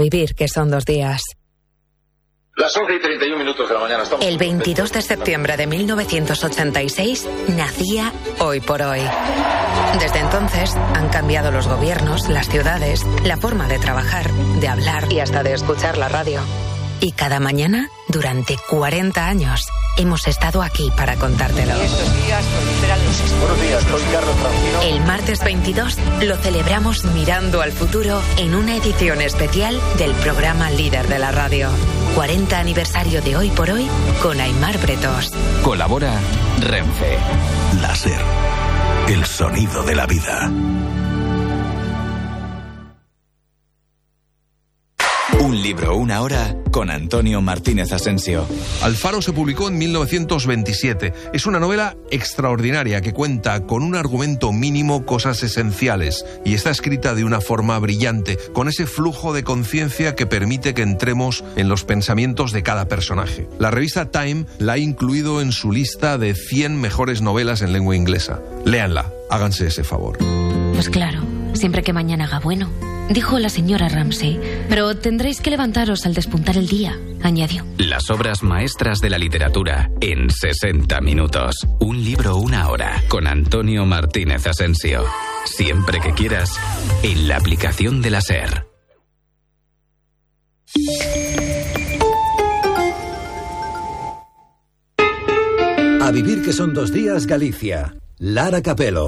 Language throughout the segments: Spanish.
vivir, que son 2 días. Las 11:31 de la mañana. El 22 de septiembre de 1986 nacía Hoy por Hoy. Desde entonces han cambiado los gobiernos, las ciudades, la forma de trabajar, de hablar y hasta de escuchar la radio. Y cada mañana, durante 40 años, hemos estado aquí para contártelo. Buenos días, soy Carlos Francino. El martes 22 lo celebramos mirando al futuro en una edición especial del programa líder de la radio. 40 aniversario de Hoy por Hoy con Aimar Bretos. Colabora Renfe. La SER. El sonido de la vida. Un libro, una hora, con Antonio Martínez Asensio. Alfaro se publicó en 1927. Es una novela extraordinaria que cuenta con un argumento mínimo, cosas esenciales, y está escrita de una forma brillante, con ese flujo de conciencia que permite que entremos en los pensamientos de cada personaje. La revista Time la ha incluido en su lista de 100 mejores novelas en lengua inglesa. Léanla, háganse ese favor. Pues claro, siempre que mañana haga bueno, dijo la señora Ramsay. Pero tendréis que levantaros al despuntar el día, añadió. Las obras maestras de la literatura en 60 minutos. Un libro, una hora, con Antonio Martínez Asensio. Siempre que quieras, en la aplicación de la SER. A vivir, que son 2 días, Galicia. Lara Capelo.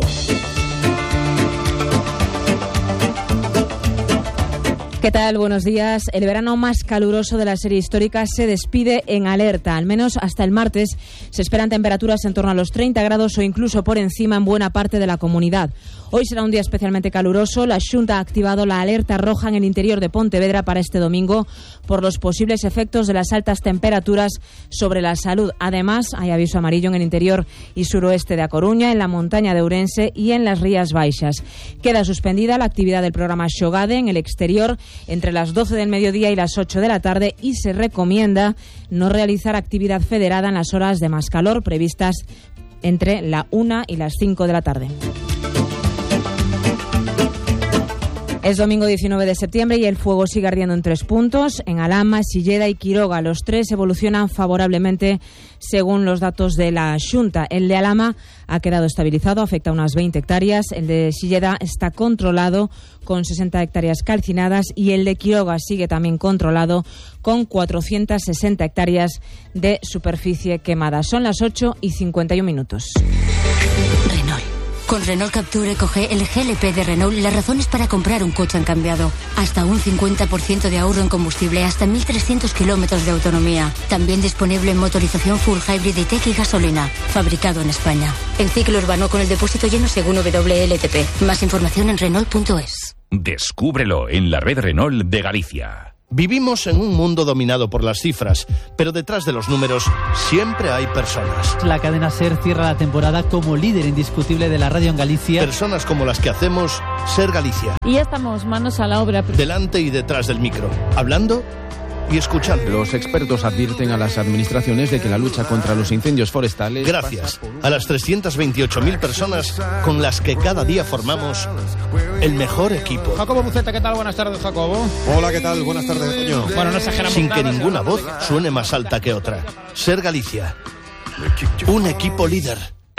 ¿Qué tal? Buenos días. El verano más caluroso de la serie histórica se despide en alerta. Al menos hasta el martes se esperan temperaturas en torno a los 30 grados o incluso por encima en buena parte de la comunidad. Hoy será un día especialmente caluroso. La Xunta ha activado la alerta roja en el interior de Pontevedra para este domingo por los posibles efectos de las altas temperaturas sobre la salud. Además, hay aviso amarillo en el interior y suroeste de A Coruña, en la montaña de Ourense y en las Rías Baixas. Queda suspendida la actividad del programa Xogade en el exterior entre las 12 del mediodía y las 8 de la tarde y se recomienda no realizar actividad federada en las horas de más calor previstas entre la 1 y las 5 de la tarde. Es domingo 19 de septiembre y el fuego sigue ardiendo en 3 puntos. En Alhama, Silleda y Quiroga. Los 3 evolucionan favorablemente según los datos de la Xunta. El de Alhama ha quedado estabilizado, afecta a unas 20 hectáreas. El de Silleda está controlado con 60 hectáreas calcinadas y el de Quiroga sigue también controlado con 460 hectáreas de superficie quemada. Son las 8:51. Con Renault Capture Eco-G, el GLP de Renault, las razones para comprar un coche han cambiado. Hasta un 50% de ahorro en combustible, hasta 1.300 kilómetros de autonomía. También disponible en motorización full hybrid y tech y gasolina. Fabricado en España. En ciclo urbano con el depósito lleno según WLTP. Más información en Renault.es. Descúbrelo en la red Renault de Galicia. Vivimos en un mundo dominado por las cifras, pero detrás de los números siempre hay personas. La cadena SER cierra la temporada como líder indiscutible de la radio en Galicia. Personas como las que hacemos SER Galicia. Y ya estamos manos a la obra. Delante y detrás del micro, hablando y escuchando. Los expertos advierten a las administraciones de que la lucha contra los incendios forestales... Gracias a las 328.000 personas con las que cada día formamos el mejor equipo. Jacobo Buceta, ¿qué tal? Buenas tardes, Jacobo. Hola, ¿qué tal? Buenas tardes, Toño. Bueno, no exageramos Sin nada, que ninguna voz suene más alta que otra. SER Galicia. Un equipo líder.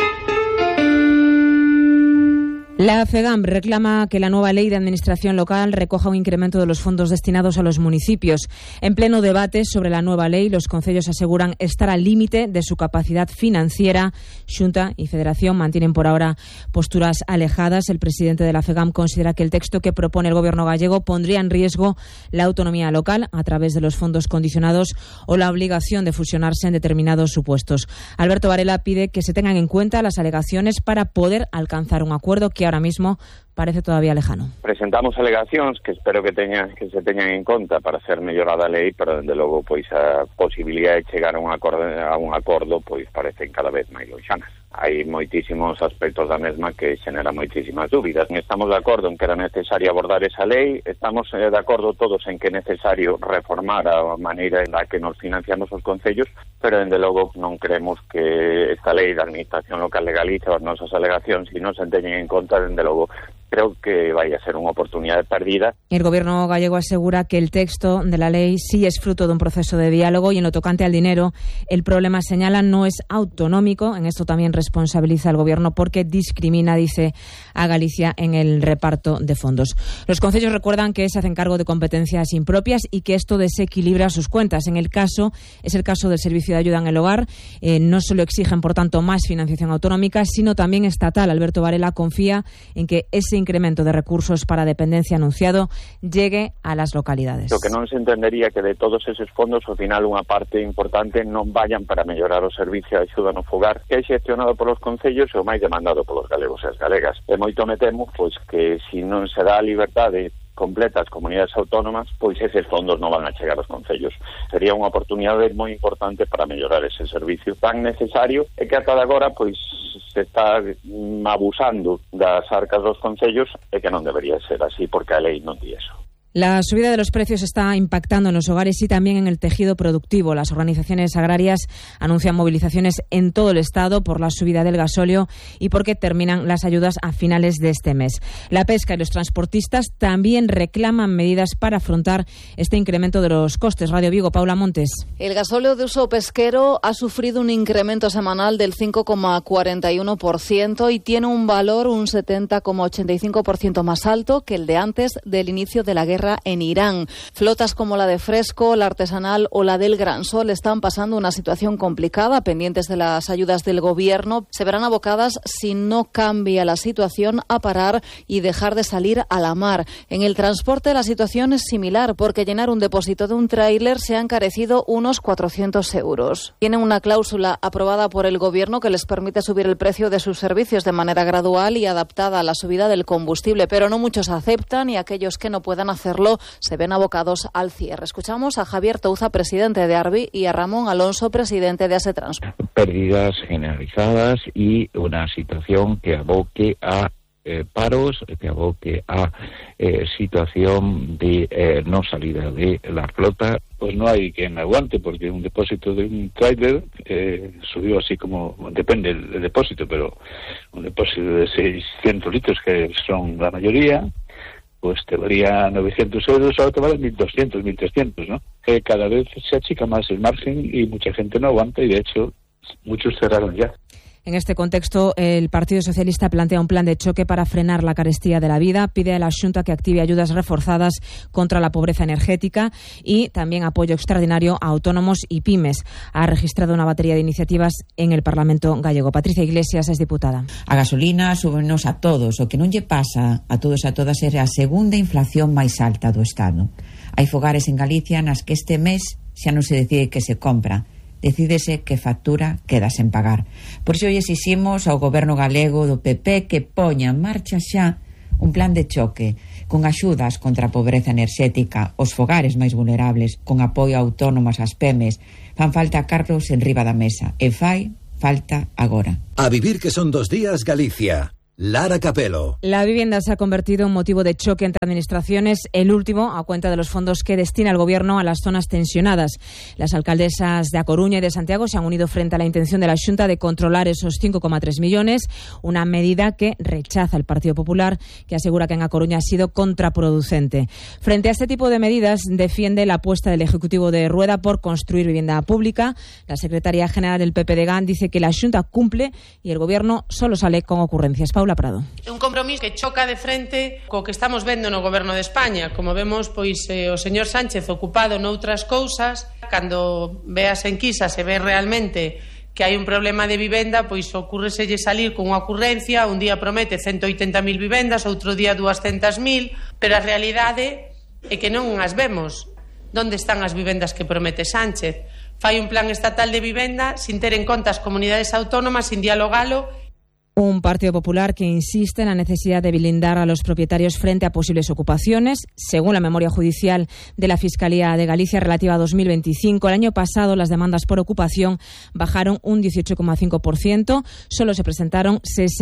La FEGAM reclama que la nueva ley de administración local recoja un incremento de los fondos destinados a los municipios. En pleno debate sobre la nueva ley, los concellos aseguran estar al límite de su capacidad financiera. Xunta y Federación mantienen por ahora posturas alejadas. El presidente de la FEGAM considera que el texto que propone el gobierno gallego pondría en riesgo la autonomía local a través de los fondos condicionados o la obligación de fusionarse en determinados supuestos. Alberto Varela pide que se tengan en cuenta las alegaciones para poder alcanzar un acuerdo que ahora mismo parece todavía lejano. Presentamos alegacións que espero que se teñan en conta para ser mellorada a lei, pero dende logo pois a posibilidad de chegar a un acordo pois parecen cada vez máis loxanas. Hai moitísimos aspectos da mesma que xeneran moitísimas dúbidas. Estamos de acordo en que era necesario abordar esa lei, estamos de acordo todos en que é necesario reformar a maneira en la que nos financiamos os concellos, pero dende logo non creemos que esta lei da Administración Local de Galicia ou as nosas alegacións, se non se teñen en conta, dende logo creo que vaya a ser unha oportunidade perdida. El Gobierno gallego asegura que el texto de la ley sí es fruto de un proceso de diálogo y en lo tocante al dinero, el problema, señala, no es autonómico. En esto también responsabiliza al Gobierno porque discrimina, dice, a Galicia en el reparto de fondos. Los concellos recuerdan que se hacen cargo de competencias impropias y que esto desequilibra sus cuentas. Es el caso del Servicio de Ayuda en el Hogar. No solo exigen, por tanto, más financiación autonómica, sino también estatal. Alberto Varela confía en que ese incremento de recursos para dependencia anunciado llegue a las localidades. Lo que non se entendería que de todos esos fondos, ao final, unha parte importante non vayan para mellorar o servicio de axuda no fogar, que é xestionado polos concellos e o máis demandado polos galegos e as galegas. E moito me temo que se non se dá a liberdade completa ás comunidades autónomas, pois eses fondos non van a chegar aos concellos. Sería unha oportunidade moi importante para mellorar ese servicio tan necesario e que ata de agora pois se está abusando das arcas dos concellos e que non debería ser así porque a lei non di eso. La subida de los precios está impactando en los hogares y también en el tejido productivo. Las organizaciones agrarias anuncian movilizaciones en todo el Estado por la subida del gasóleo y porque terminan las ayudas a finales de este mes. La pesca y los transportistas también reclaman medidas para afrontar este incremento de los costes. Radio Vigo, Paula Montes. El gasóleo de uso pesquero ha sufrido un incremento semanal del 5,41% y tiene un valor un 70,85% más alto que el de antes del inicio de la guerra en Irán. Flotas como la de Fresco, la Artesanal o la del Gran Sol están pasando una situación complicada, pendientes de las ayudas del Gobierno. Se verán abocadas, si no cambia la situación, a parar y dejar de salir a la mar. En el transporte la situación es similar, porque llenar un depósito de un tráiler se ha encarecido unos 400 euros. Tienen una cláusula aprobada por el Gobierno que les permite subir el precio de sus servicios de manera gradual y adaptada a la subida del combustible, pero no muchos aceptan y aquellos que no puedan hacerlo se ven abocados al cierre. Escuchamos a Javier Touza, presidente de ARBI, y a Ramón Alonso, presidente de Asetrans. Pérdidas generalizadas y una situación que aboque a paros, que aboque a situación de no salida de la flota. Pues no hay quien aguante, porque un depósito de un tráiler subió así como, depende del depósito, pero un depósito de 600 litros, que son la mayoría, pues te valía 900 euros, ahora te vale 1.200, 1.300, ¿no? Cada vez se achica más el margen y mucha gente no aguanta y, de hecho, muchos cerraron ya. En este contexto, el Partido Socialista plantea un plan de choque para frenar la carestía de la vida. Pide a la Xunta que active ayudas reforzadas contra la pobreza energética y también apoyo extraordinario a autónomos y pymes. Ha registrado una batería de iniciativas en el Parlamento gallego. Patricia Iglesias es diputada. A gasolina súbenos a todos. O que non lle pasa a todos e a todas é a segunda inflación máis alta do Estado. Hai fogares en Galicia nas que este mes xa non se decide que se compra. Decídese que factura queda sen pagar. Por iso hoxe exiximos ao Goberno galego do PP que poña en marcha xa un plan de choque con axudas contra a pobreza enerxética, os fogares máis vulnerables, con apoio a autónomas, ás PEMES. Fan falta cartos en riba da mesa e fai falta agora. A vivir que son 2 días Galicia. Lara Capelo. La vivienda se ha convertido en motivo de choque entre administraciones, el último a cuenta de los fondos que destina el Gobierno a las zonas tensionadas. Las alcaldesas de A Coruña y de Santiago se han unido frente a la intención de la Xunta de controlar esos 5,3 millones, una medida que rechaza el Partido Popular, que asegura que en A Coruña ha sido contraproducente. Frente a este tipo de medidas, defiende la apuesta del Ejecutivo de Rueda por construir vivienda pública. La secretaria general del PP de GAN dice que la Xunta cumple y el Gobierno solo sale con ocurrencias. Paula Prado. Un compromiso que choca de frente co que estamos vendo no Goberno de España. Como vemos, pois o señor Sánchez ocupado noutras cousas, cando ve as enquisas e ve realmente que hai un problema de vivenda, pois ocurreselle salir con unha ocurrencia, un día promete 180.000 vivendas, outro día 200.000, pero a realidade é que non as vemos. Onde están as vivendas que promete Sánchez? Fai un plan estatal de vivenda sin ter en conta as comunidades autónomas, sin dialogalo. Un Partido Popular que insiste en la necesidad de blindar a los propietarios frente a posibles ocupaciones. Según la memoria judicial de la Fiscalía de Galicia relativa a 2025, el año pasado las demandas por ocupación bajaron un 18,5%, solo se presentaron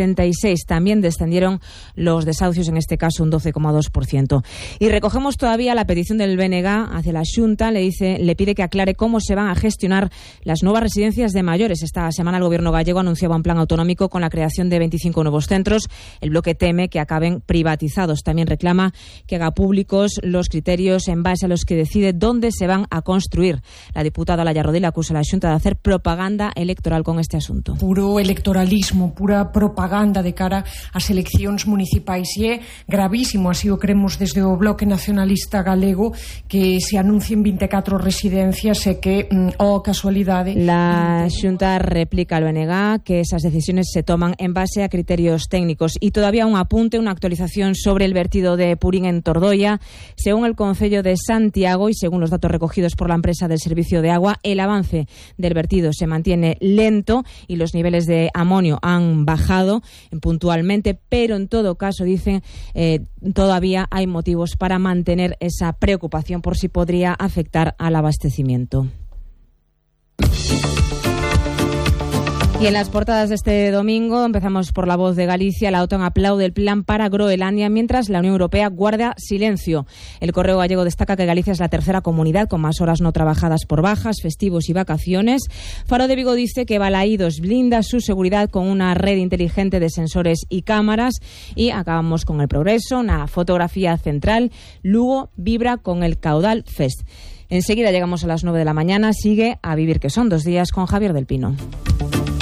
66. También descendieron los desahucios, en este caso un 12,2%. Y recogemos todavía la petición del BNG hacia la Xunta, le pide que aclare cómo se van a gestionar las nuevas residencias de mayores. Esta semana el Gobierno gallego anunciaba un plan autonómico con la creación creación de 25 nuevos centros. El bloque teme que acaben privatizados. También reclama que haga públicos los criterios en base a los que decide dónde se van a construir. La diputada Laia Rodil acusa a la Xunta de hacer propaganda electoral con este asunto. Puro electoralismo, pura propaganda de cara ás eleccións municipais, e é gravísimo, así o cremos desde o Bloque Nacionalista Galego, que se anuncien 24 residencias e que, casualidade... La Xunta replica al BNG que esas decisiones se toman en base a criterios técnicos. Y todavía un apunte, una actualización sobre el vertido de Purín en Tordoia. Según el Concello de Santiago y según los datos recogidos por la empresa del servicio de agua, el avance del vertido se mantiene lento y los niveles de amonio han bajado puntualmente, pero en todo caso, dicen, todavía hay motivos para mantener esa preocupación por si podría afectar al abastecimiento. Y en las portadas de este domingo empezamos por La Voz de Galicia. La OTAN aplaude el plan para Groenlandia mientras la Unión Europea guarda silencio. El Correo Gallego destaca que Galicia es la tercera comunidad con más horas no trabajadas por bajas, festivos y vacaciones. Faro de Vigo dice que Balaídos blinda su seguridad con una red inteligente de sensores y cámaras. Y acabamos con El Progreso, una fotografía central. Lugo vibra con el Caudal Fest. Enseguida llegamos a las 9 de la mañana. Sigue A Vivir que son 2 días con Javier del Pino.